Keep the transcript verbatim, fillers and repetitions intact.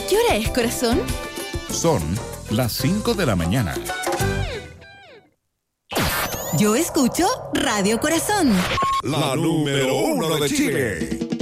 ¿Qué hora es, corazón? Son las cinco de la mañana. Yo escucho Radio Corazón. La número uno de Chile.